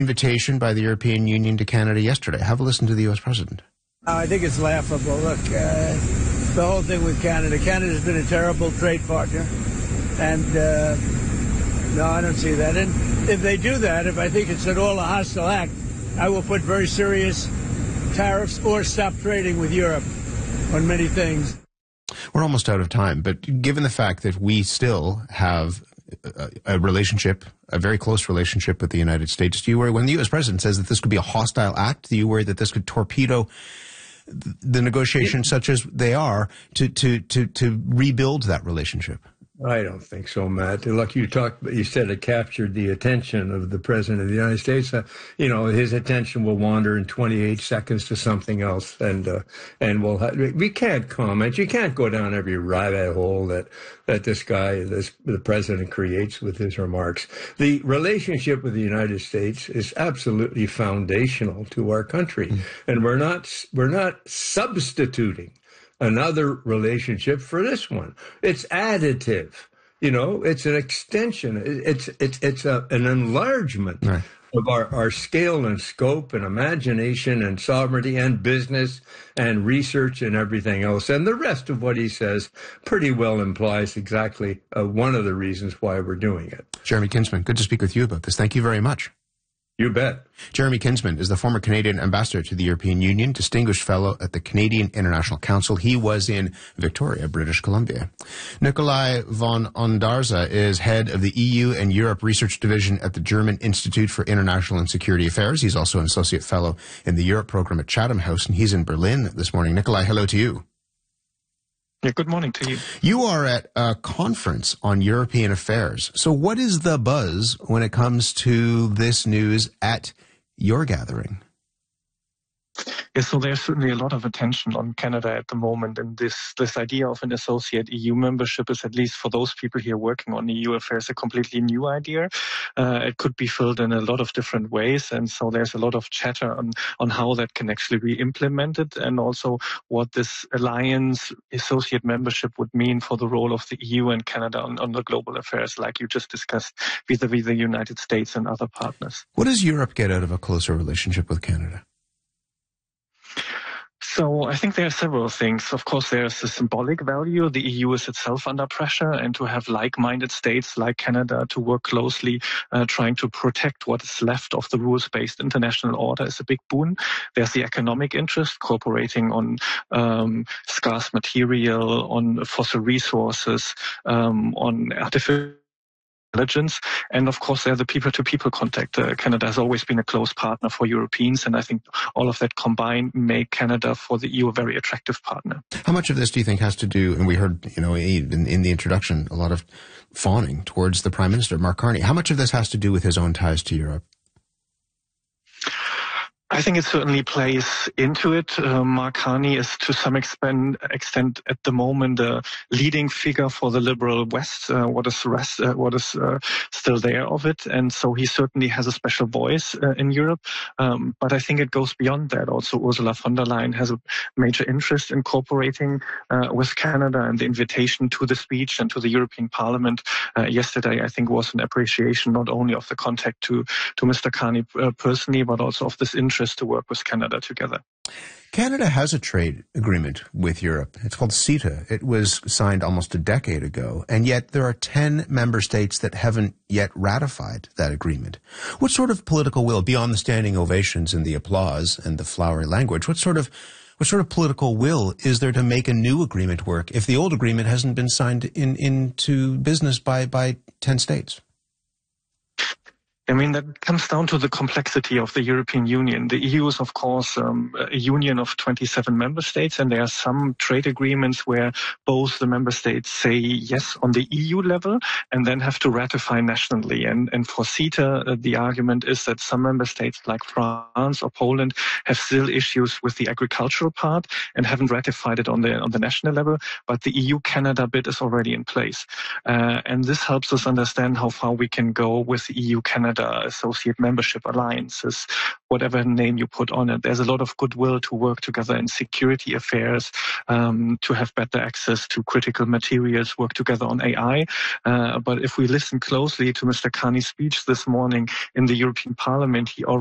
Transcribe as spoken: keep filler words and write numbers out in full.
Invitation by the European Union to Canada yesterday. Have a listen to the U S president. I think it's laughable. Look, uh, the whole thing with Canada. Canada's been a terrible trade partner. And, uh, no, I don't see that. And if they do that, if I think it's at all a hostile act, I will put very serious tariffs or stop trading with Europe on many things. We're almost out of time, but given the fact that we still have a, a relationship, a very close relationship with the United States, do you worry, when the U S president says that this could be a hostile act, do you worry that this could torpedo the negotiations such as they are to, to, to, to rebuild that relationship? I don't think so, Matt. Look, you talked, you said it captured the attention of the President of the United States. Uh, you know, his attention will wander in twenty-eight seconds to something else, and uh, and we'll ha- we can't comment. You can't go down every rabbit hole that that this guy, this the President, creates with his remarks. The relationship with the United States is absolutely foundational to our country, mm. and we're not we're not substituting another relationship for this one. It's additive, you know, it's an extension. It's, it's, it's a, an enlargement right. of our, our scale and scope and imagination and sovereignty and business and research and everything else. And the rest of what he says pretty well implies exactly uh, one of the reasons why we're doing it. Jeremy Kinsman, good to speak with you about this. Thank you very much. You bet. Jeremy Kinsman is the former Canadian ambassador to the European Union, distinguished fellow at the Canadian International Council. He was in Victoria, British Columbia. Nikolai von Ondarza is head of the E U and Europe Research Division at the German Institute for International and Security Affairs. He's also an associate fellow in the Europe program at Chatham House, and he's in Berlin this morning. Nikolai, hello to you. Yeah, good morning to you. You are at a conference on European affairs. So what is the buzz when it comes to this news at your gathering? Yeah, so there's certainly a lot of attention on Canada at the moment, and this this idea of an associate E U membership is, at least for those people here working on E U affairs, a completely new idea. Uh, it could be filled in a lot of different ways, and so there's a lot of chatter on, on how that can actually be implemented, and also what this alliance associate membership would mean for the role of the E U and Canada on, on the global affairs, like you just discussed, vis-a-vis the United States and other partners. What does Europe get out of a closer relationship with Canada? So I think there are several things. Of course, there's the symbolic value. The E U is itself under pressure, and to have like-minded states like Canada to work closely, uh, trying to protect what is left of the rules-based international order is a big boon. There's the economic interest, cooperating on um, scarce material, on fossil resources, um, on artificial intelligence, and of course there the people-to-people contact. Uh, Canada has always been a close partner for Europeans, and I think all of that combined make Canada for the E U a very attractive partner. How much of this do you think has to do, and we heard, you know, in, in the introduction, a lot of fawning towards the Prime Minister, Mark Carney. How much of this has to do with his own ties to Europe? I think it certainly plays into it. Uh, Mark Carney is to some extent, extent at the moment a leading figure for the liberal West. Uh, what is the rest? Uh, what is uh, still there of it? And so he certainly has a special voice uh, in Europe. Um, but I think it goes beyond that. Also, Ursula von der Leyen has a major interest in cooperating uh, with Canada, and the invitation to the speech and to the European Parliament uh, yesterday, I think, was an appreciation not only of the contact to to Mister Carney uh, personally, but also of this interest to work with Canada together. Canada has a trade agreement with Europe. It's called CETA. It was signed almost a decade ago, and yet there are ten member states that haven't yet ratified that agreement. What sort of political will, beyond the standing ovations and the applause and the flowery language, what sort of what sort of political will is there to make a new agreement work if the old agreement hasn't been signed in, into business by, by ten states? I mean, that comes down to the complexity of the European Union. The E U is, of course, um, a union of twenty-seven member states, and there are some trade agreements where both the member states say yes on the E U level and then have to ratify nationally. And, and for CETA, uh, the argument is that some member states like France or Poland have still issues with the agricultural part and haven't ratified it on the on the national level, but the E U-Canada bit is already in place. Uh, and this helps us understand how far we can go with the E U-Canada NAFTA, associate membership alliances, whatever name you put on it. There's a lot of goodwill to work together in security affairs, um, to have better access to critical materials, work together on A I. Uh, but if we listen closely to Mister Carney's speech this morning in the European Parliament, he already